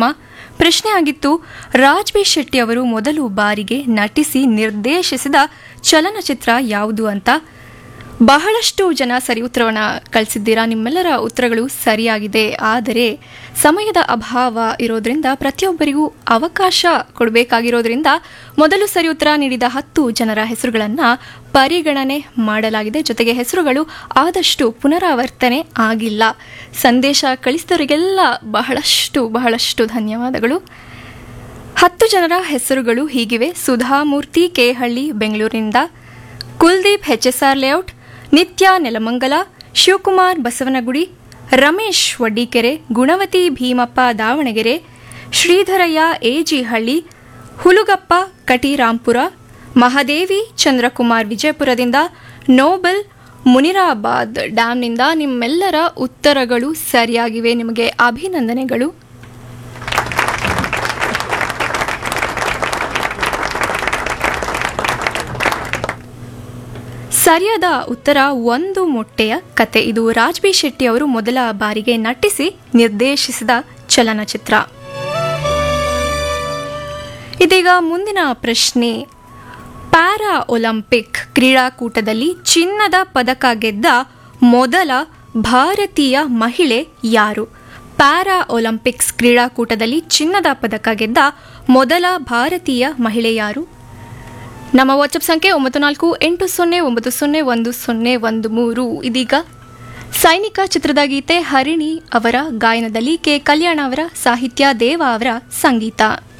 ಕಾರ್ಯಕ್ರಮ. ಪ್ರಶ್ನೆ ಆಗಿತ್ತು, ರಾಜ್ ಬಿ ಶೆಟ್ಟಿ ಅವರು ಮೊದಲು ಬಾರಿಗೆ ನಟಿಸಿ ನಿರ್ದೇಶಿಸಿದ ಚಲನಚಿತ್ರ ಯಾವುದು ಅಂತ. ಬಹಳಷ್ಟು ಜನ ಸರಿ ಉತ್ತರವನ್ನು ಕಳಿಸಿದ್ದೀರಾ. ನಿಮ್ಮೆಲ್ಲರ ಉತ್ತರಗಳು ಸರಿಯಾಗಿದೆ. ಆದರೆ ಸಮಯದ ಅಭಾವ ಇರೋದ್ರಿಂದ ಪ್ರತಿಯೊಬ್ಬರಿಗೂ ಅವಕಾಶ ಕೊಡಬೇಕಾಗಿರೋದ್ರಿಂದ ಮೊದಲು ಸರಿ ಉತ್ತರ ನೀಡಿದ 10 ಜನರ ಹೆಸರುಗಳನ್ನು ಪರಿಗಣನೆ ಮಾಡಲಾಗಿದೆ. ಜೊತೆಗೆ ಹೆಸರುಗಳು ಆದಷ್ಟು ಪುನರಾವರ್ತನೆ ಆಗಿಲ್ಲ. ಸಂದೇಶ ಕಳಿಸಿದವರಿಗೆಲ್ಲ ಬಹಳಷ್ಟು ಧನ್ಯವಾದಗಳು. 10 ಜನರ ಹೆಸರುಗಳು ಹೀಗಿವೆ: ಸುಧಾಮೂರ್ತಿ ಕೇಹಳ್ಳಿ ಬೆಂಗಳೂರಿನಿಂದ, ಕುಲ್ದೀಪ್ HSR ಲೇಔಟ್, ನಿತ್ಯ ನೆಲಮಂಗಲ, ಶಿವಕುಮಾರ್ ಬಸವನಗುಡಿ, ರಮೇಶ್ ವಡ್ಡಿಕೆರೆ, ಗುಣವತಿ ಭೀಮಪ್ಪ ದಾವಣಗೆರೆ, ಶ್ರೀಧರಯ್ಯ ಎಜಿಹಳ್ಳಿ, ಹುಲುಗಪ್ಪ ಕಟಿರಾಂಪುರ, ಮಹಾದೇವಿ ಚಂದ್ರಕುಮಾರ್ ವಿಜಯಪುರದಿಂದ, ನೋಬಲ್ ಮುನಿರಾಬಾದ್ ಡ್ಯಾಂನಿಂದ. ನಿಮ್ಮೆಲ್ಲರ ಉತ್ತರಗಳು ಸರಿಯಾಗಿವೆ. ನಿಮಗೆ ಅಭಿನಂದನೆಗಳು. ಸರಿಯಾದ ಉತ್ತರ ಒಂದು ಮೊಟ್ಟೆಯ ಕತೆ. ಇದು ರಾಜ್ ಬಿ ಶೆಟ್ಟಿ ಅವರು ಮೊದಲ ಬಾರಿಗೆ ನಟಿಸಿ ನಿರ್ದೇಶಿಸಿದ ಚಲನಚಿತ್ರ. ಇದೀಗ ಮುಂದಿನ ಪ್ರಶ್ನೆ. ಪ್ಯಾರಾ ಒಲಿಂಪಿಕ್ ಕ್ರೀಡಾಕೂಟದಲ್ಲಿ ಚಿನ್ನದ ಪದಕ ಗೆದ್ದ ಮೊದಲ ಭಾರತೀಯ ಮಹಿಳೆ ಯಾರು? ಪ್ಯಾರಾ ಒಲಿಂಪಿಕ್ಸ್ ಕ್ರೀಡಾಕೂಟದಲ್ಲಿ ಚಿನ್ನದ ಪದಕ ಗೆದ್ದ ಮೊದಲ ಭಾರತೀಯ ಮಹಿಳೆ ಯಾರು? ನಮ್ಮ ವಾಟ್ಸಪ್ ಸಂಖ್ಯೆ 9480901013. ಇದೀಗ ಸೈನಿಕ ಚಿತ್ರದ ಗೀತೆ ಹರಿಣಿ ಅವರ ಗಾಯನದಲ್ಲಿ ಕೆ ಕಲ್ಯಾಣ ಅವರ ಸಾಹಿತ್ಯ, ದೇವ ಅವರ ಸಂಗೀತ.